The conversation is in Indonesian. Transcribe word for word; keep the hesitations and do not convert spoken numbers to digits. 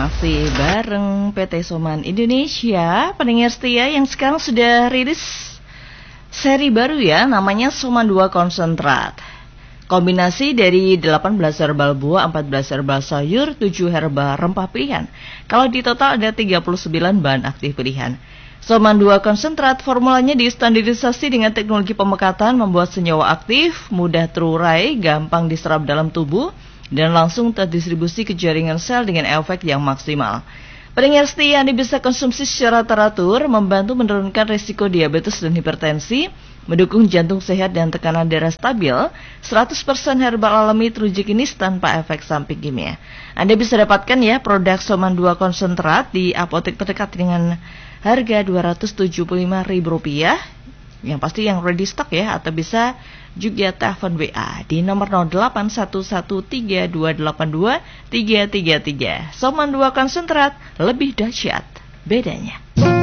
masih bareng P T Soman Indonesia, pendengar setia yang sekarang sudah rilis seri baru ya, namanya Soman dua Konsentrat. Kombinasi dari delapan belas herbal buah, empat belas herbal sayur, tujuh herbal rempah pilihan. Kalau di total ada tiga puluh sembilan bahan aktif pilihan. Soman dua Konsentrat formulanya distandarisasi dengan teknologi pemekatan, membuat senyawa aktif, mudah terurai, gampang diserap dalam tubuh, dan langsung terdistribusi ke jaringan sel dengan efek yang maksimal. Pendengar setia, Anda bisa konsumsi secara teratur, membantu menurunkan risiko diabetes dan hipertensi, mendukung jantung sehat dan tekanan darah stabil. seratus persen herbal alami teruji klinis tanpa efek samping kimia. Anda bisa dapatkan ya produk Soman dua Konsentrat di apotek terdekat dengan harga dua ratus tujuh puluh lima ribu rupiah. Yang pasti yang ready stock ya, atau bisa juga telepon W A di nomor nol delapan satu satu tiga dua delapan dua tiga tiga tiga. Soman dua Konsentrat, lebih dahsyat bedanya.